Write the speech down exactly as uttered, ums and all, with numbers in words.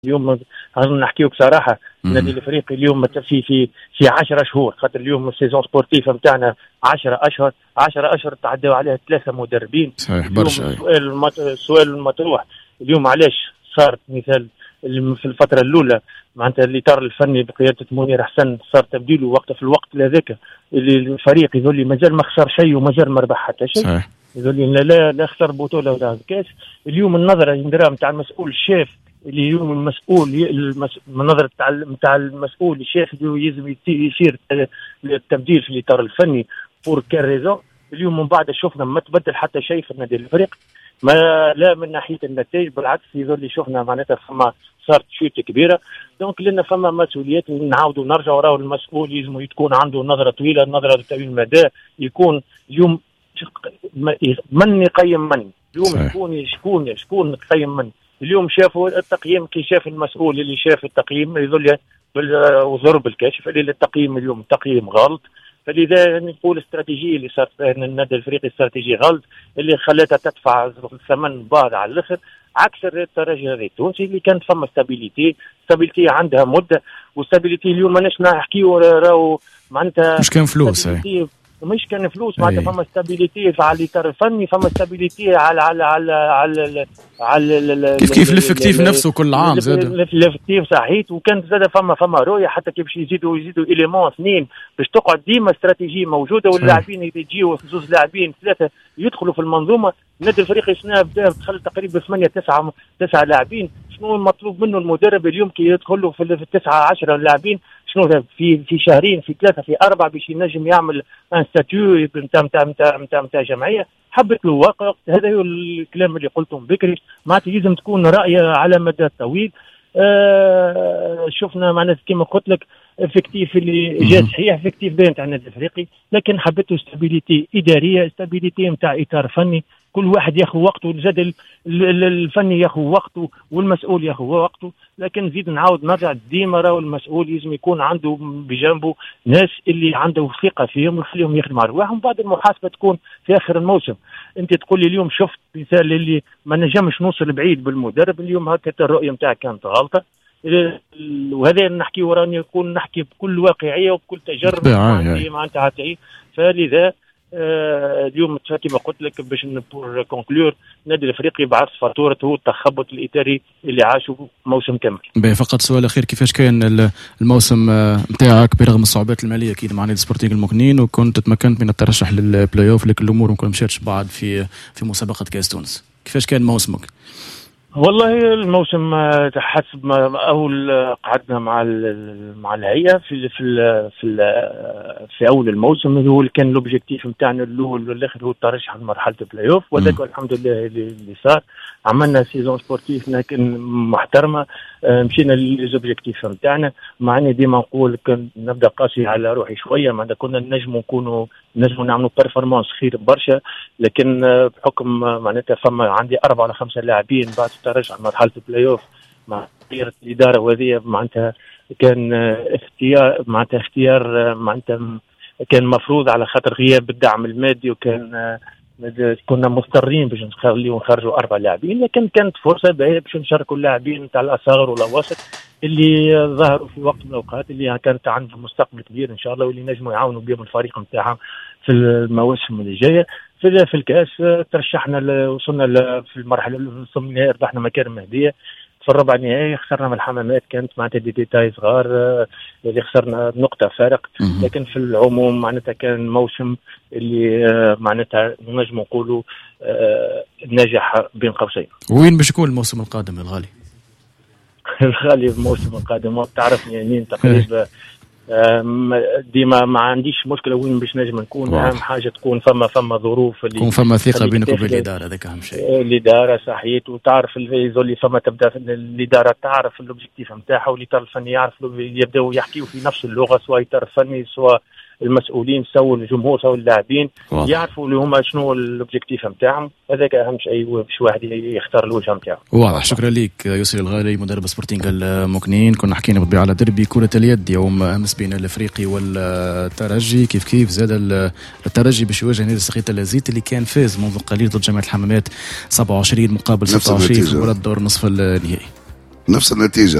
اليوم نحكيو بصراحه النادي الافريقي اليوم في في في عشرة شهور، خاطر اليوم السيزون سبورتيف نتاعنا عشرة اشهر عشرة اشهر تعداو عليها ثلاثه مدربين. صحيح برشا. السؤال المط... السؤال المطروح اليوم علاش صارت مثال في الفتره الاولى معناتها الاطار الفني بقياده منير حسن صار تبديله وقت في الوقت هذاك اللي الفريق يقول مازال ما خسر شيء ومازال ما ربح حتى شيء. صحيح. يقول لي لا لا خسر بطوله ولا كاس. اليوم النظره يندرى نتاع المسؤول الشاف اللي اليوم المسؤول المس... النظره نتاع نتاع المسؤول الشاف اللي لازم يصير التبديل في الاطار الفني بور كان ريزون. اليوم من بعد شفنا ما تبدل حتى شيء في النادي الفريق، ما لا من ناحيه النتائج بالعكس يظل شفنا معناتها فما صارت شوت كبيره. دونك لنا فما مسؤوليات نعاودوا نرجعوا راهو المسؤول لازم تكون عنده نظره طويله، نظره طويله المدى. يكون اليوم من يقيم من اليوم شكون شكون شكون يقيم من اليوم شافوا التقييم كي شاف المسؤول اللي شاف التقييم يظل وضرب الكشف اللي التقييم اليوم تقييم غلط. فلذا نقول الاستراتيجيه اللي صارت النادي الافريقي استراتيجيه غلط اللي خلاتها تدفع الثمن بعض على الاخر، عكس الترجي التونسي اللي كانت فما ستابيليتي ستابيليتي عندها مده. وستابيليتي اليوم ماناش نحكيو راهو معناتها مش كان فلوس مش كان فلوس معناتها فما ستابيليتي على الاطار الفني، فما ستابيليتي على على على على على كيف كيف الافكتيف نفسه كل عام زاد الافكتيف صحيت. وكانت زاد فما فما رؤيه حتى كيف يزيدوا يزيدوا اليمون اثنين باش تقعد ديما استراتيجيه موجوده واللاعبين يجيوا زوج لاعبين ثلاثه يدخلوا في المنظومه. النادي الفريقي سنه بدا دخل تقريبا ثمانيه تسعه تسعه لاعبين. شنو المطلوب منه المدرب اليوم كي يدخل له في التسعه عشرة لاعبين؟ شنو في في شهرين في ثلاثه في اربعه باش ينجم يعمل ان ستاتيو نتاع نتاع نتاع نتاع جمعيه. حبت له وقت. هذا هو الكلام اللي قلتم بكري، معناتها لازم تكون رايه على مدى طويل. آه شفنا معناتها كما قلت لك افكتيف اللي جاء صحيح افكتيف بين تاع النادي الافريقي، لكن حبته استابيليتي اداريه استابيليتي نتاع اطار فني. كل واحد ياخذ وقته، زاد الفني ياخذ وقته والمسؤول ياخذ وقته. لكن نزيد نعاود نرجع ديما راهو المسؤول لازم يكون عنده بجانبه ناس اللي عنده ثقه فيهم ويخليهم يخدموا على رواحهم. بعد المحاسبه تكون في اخر الموسم. انت تقول لي اليوم شفت مثال اللي ما نجمش نوصل بعيد بالمدرب اليوم، هكا الرؤيه نتاعك كانت غلطه. وهذا نحكي وراني يكون نحكي بكل واقعيه وبكل تجربه معناتها تعي. فلذا آه اليوم كما قلت لك باش نبور كونكلور النادي الافريقي بعث فاتورته التخبط الاداري اللي عاشوا موسم كامل. فقط سؤال اخير، كيفاش كان الموسم نتاعك برغم الصعوبات الماليه اكيد مع نادي سبورتينغ المكنين وكنت تمكنت من الترشح للبلاي اوف لكن الامور ما مشاتش بعد في في مسابقه كاس تونس؟ كيفاش كان موسمك؟ والله الموسم حسب ما اول قعدنا مع مع الهيئه في في في في اول الموسم هو اللي كان لوبجيكتيف نتاعنا الاول والاخر هو الترشح لمرحله البلاي اوف، وذاك الحمد لله اللي صار. عملنا سيزون سبورتيف لكن محترمه. مشينا للوبجيكتيف نتاعنا، مع اني ديما نقول كان نبدا قاسي على روحي شويه، معناتها كنا نجموا نكونوا نجموا نعملوا بيرفورمانس خير برشا. لكن بحكم معناتها فما عندي اربعه ولا خمسه لاعبين بعد الترشح لمرحله البلاي اوف مع تغيير الاداره، وهذه معناتها كان اختيار معناتها اختيار معناتها كان مفروض على خاطر غياب الدعم المادي، وكان كنا مضطرين باش نخليو نخرجوا اربع لاعبين. لكن كانت فرصه باهيه باش نشاركوا اللاعبين تاع الاصغر والاوسط اللي ظهروا في وقت من الاوقات اللي كانت عندهم مستقبل كبير ان شاء الله واللي نجموا يعاونوا بهم الفريق نتاعهم في المواسم اللي جايه. في في الكاس ترشحنا وصلنا في المرحله وصلنا النهائي، ربحنا مكان مهديه. في الربع النهائي خسرنا من الحمامات، كانت معناتها دي ديتاي صغار اللي خسرنا نقطه فارق. لكن في العموم معناتها كان موسم اللي معناتها نجم نقولوا ناجح بين قوسين. وين باش يكون الموسم القادم يا الغالي؟ الغالي الموسم القادم تعرفني يعني تقريبا ديما ما عنديش مشكله وين باش نجم نكون. اهم حاجه تكون فما فما ظروف اللي يكون فما ثقه بينك وبين الاداره، هذاك اهم شيء. الاداره صحيت وتعرف اللي فما تبدا الاداره تعرف الاوبجيكتيف نتاعها والاطار الفني يعرف يبداو يحكيوا في نفس اللغه، سواء اطار فني سواء المسؤولين سواء الجمهور سواء اللاعبين يعرفوا اللي هما شنو الاوبجيكتيف نتاعهم. هذاك اهم شيء باش واحد يختار الوجهه نتاعو. واضح. شكرا لك يسري الغالي مدرب سبورتينغ المكنين. كنا حكينا بالطبيعه على دربي كره اليد يوم امس بين الافريقي والترجي، كيف كيف زاد الترجي باش يواجه نادي سقيط اللازيت اللي كان فاز منذ قليل ضد جامعه الحمامات سبعة وعشرين مقابل ستة وعشرين في مباراه دور نصف النهائي. نفس النتيجة.